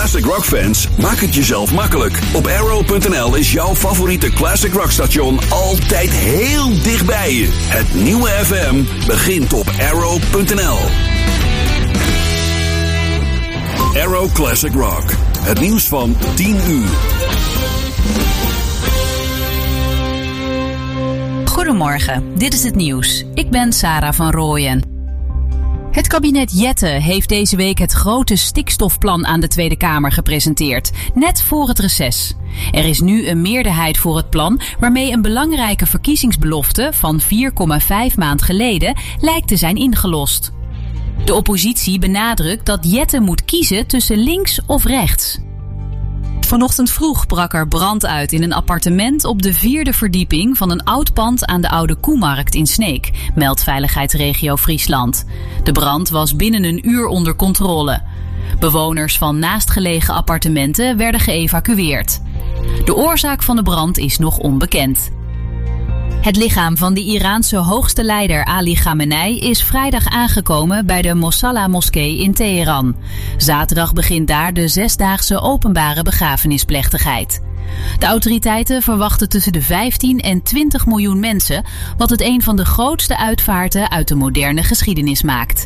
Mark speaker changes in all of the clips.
Speaker 1: classic rock fans, maak het jezelf makkelijk. Op Arrow.nl is jouw favoriete classic rock station altijd heel dichtbij je. Het nieuwe FM begint op Arrow.nl. Arrow Classic Rock. Het nieuws van 10 uur.
Speaker 2: Goedemorgen, dit is het nieuws. Ik ben Sarah van Rooyen. Het kabinet Jette heeft deze week het grote stikstofplan aan de Tweede Kamer gepresenteerd, net voor het reces. Er is nu een meerderheid voor het plan, waarmee een belangrijke verkiezingsbelofte van 4,5 maand geleden lijkt te zijn ingelost. De oppositie benadrukt dat Jette moet kiezen tussen links of rechts. Vanochtend vroeg brak er brand uit in een appartement op de 4e verdieping van een oud pand aan de Oude Koemarkt in Sneek, meldt Veiligheidsregio Friesland. De brand was binnen een uur onder controle. Bewoners van naastgelegen appartementen werden geëvacueerd. De oorzaak van de brand is nog onbekend. Het lichaam van de Iraanse hoogste leider Ali Khamenei is vrijdag aangekomen bij de Mosalla-moskee in Teheran. Zaterdag begint daar de 6-daagse openbare begrafenisplechtigheid. De autoriteiten verwachten tussen de 15 en 20 miljoen mensen, wat het een van de grootste uitvaarten uit de moderne geschiedenis maakt.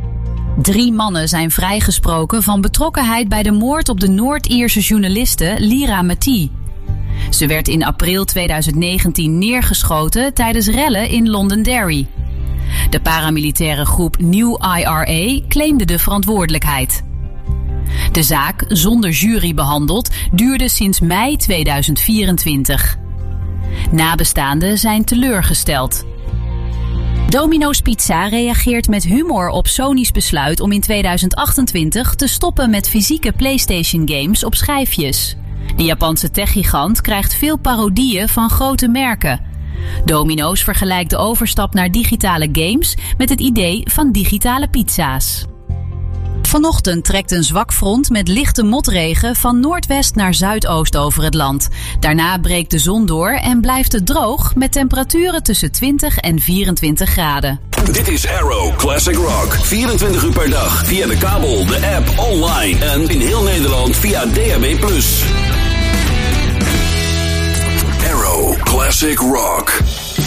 Speaker 2: 3 mannen zijn vrijgesproken van betrokkenheid bij de moord op de Noord-Ierse journaliste Lyra Matthee. Ze werd in april 2019 neergeschoten tijdens rellen in Londonderry. De paramilitaire groep New IRA claimde de verantwoordelijkheid. De zaak, zonder jury behandeld, duurde sinds mei 2024. Nabestaanden zijn teleurgesteld. Domino's Pizza reageert met humor op Sony's besluit om in 2028 te stoppen met fysieke PlayStation games op schijfjes. De Japanse techgigant krijgt veel parodieën van grote merken. Domino's vergelijkt de overstap naar digitale games met het idee van digitale pizza's. Vanochtend trekt een zwak front met lichte motregen van noordwest naar zuidoost over het land. Daarna breekt de zon door en blijft het droog met temperaturen tussen 20 en 24 graden.
Speaker 1: Dit is Arrow Classic Rock. 24 uur per dag via de kabel, de app, online en in heel Nederland via DAB+. Arrow Classic Rock.